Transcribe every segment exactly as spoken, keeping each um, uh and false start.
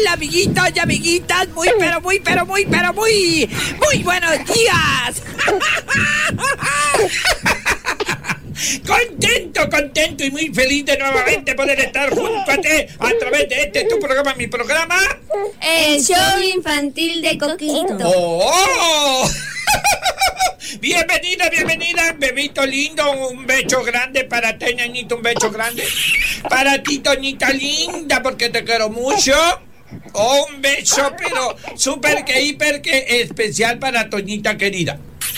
amiguitos y amiguitas, muy, pero muy, pero muy, pero muy, muy buenos días. Contento, contento y muy feliz de nuevamente poder estar junto a ti a través de este tu programa, mi programa. El show infantil de Coquito. ¡Oh! Bienvenida, bienvenida, bebito lindo, un beso grande para ti, ñañito, un beso grande. Para ti, Toñita linda, porque te quiero mucho. Oh, un beso, pero súper que hiper que especial para Toñita querida.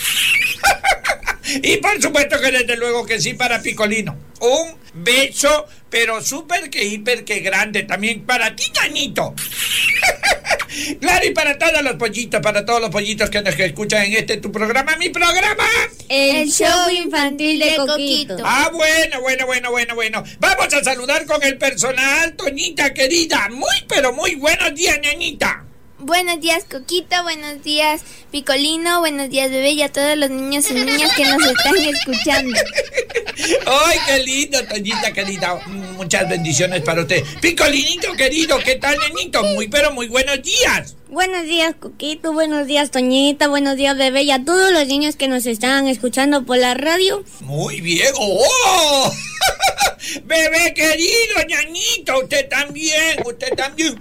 Y por supuesto que desde luego que sí para Picolino. Un beso, pero súper que hiper que grande también para ti, ñañito. Claro, y para todos los pollitos, para todos los pollitos que nos escuchan en este tu programa, mi programa. El show infantil de Coquito. Ah, bueno, bueno, bueno, bueno, bueno. Vamos a saludar con el personal, Toñita querida. Muy, pero muy buenos días, ñañita. Buenos días, Coquito, buenos días, Picolino, buenos días, bebé, y a todos los niños y niñas que nos están escuchando. ¡Ay, qué lindo, Toñita querida! Muchas bendiciones para usted. Picolinito querido, ¿qué tal, nenito? Muy, pero muy buenos días. Buenos días, Coquito, buenos días, Toñita, buenos días, bebé, y a todos los niños que nos están escuchando por la radio. Muy bien. ¡Oh! Bebé querido, ñañito, usted también, usted también.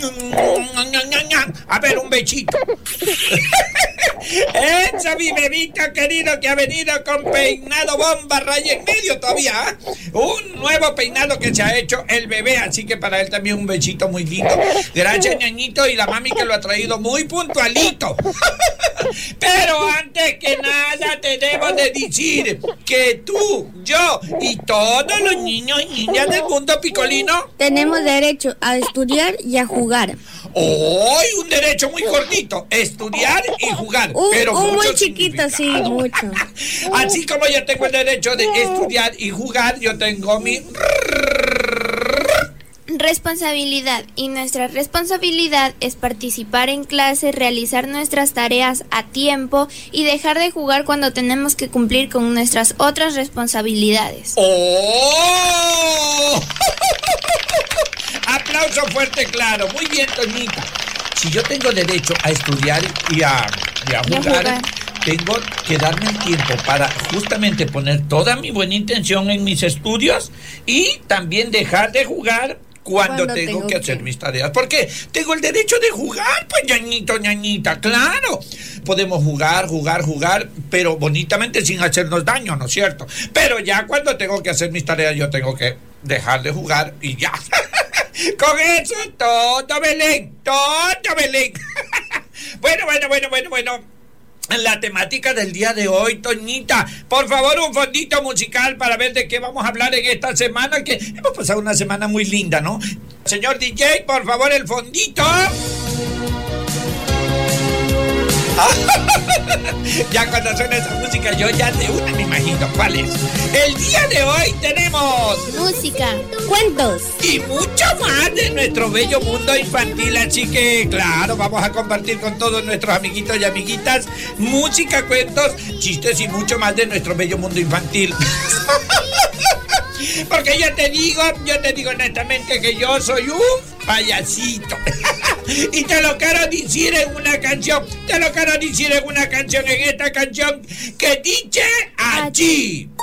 A ver, un besito. Eso, mi bebito querido que ha venido con peinado bomba raya en medio todavía. ¿eh? Un nuevo peinado que se ha hecho el bebé, así que para él también un besito muy lindo. Gracias, ñañito, y la mami que lo ha traído muy puntualito. Pero antes que nada te debo de decir que tú, yo y todos los niños y niñas del mundo, Picolino, tenemos derecho a estudiar y a jugar. ¡Hoy! Un derecho muy cortito, estudiar y jugar. Un, pero un muy chiquito, sí, mucho. Así como yo tengo el derecho de estudiar y jugar, yo tengo mi responsabilidad, y nuestra responsabilidad es participar en clase, realizar nuestras tareas a tiempo y dejar de jugar cuando tenemos que cumplir con nuestras otras responsabilidades. ¡Oh! Aplauso fuerte, claro. Muy bien, Toñita. Si yo tengo derecho a estudiar y a, y a, jugar, y a jugar, tengo que darme el tiempo para justamente poner toda mi buena intención en mis estudios y también dejar de jugar Cuando, Cuando tengo, tengo que hacer que... mis tareas. Porque tengo el derecho de jugar, pues, ñañito, ñañita, claro. Podemos jugar, jugar, jugar, pero bonitamente sin hacernos daño, ¿no es cierto? Pero ya cuando tengo que hacer mis tareas, yo tengo que dejar de jugar y ya. Con eso todo, Belén, todo, Belén. Bueno, bueno, bueno, bueno, bueno. La temática del día de hoy, Toñita, por favor, un fondito musical para ver de qué vamos a hablar en esta semana, que hemos pasado una semana muy linda, ¿no? Señor D J, por favor, el fondito. Ya cuando suena esa música yo ya de una me imagino cuál es. El día de hoy tenemos música, cuentos y mucho más de nuestro bello mundo infantil. Así que claro, vamos a compartir con todos nuestros amiguitos y amiguitas música, cuentos, chistes y mucho más de nuestro bello mundo infantil. Porque yo te digo, yo te digo honestamente que yo soy un payasito. Y te lo quiero decir en una canción, te lo quiero decir en una canción, en esta canción que dice allí.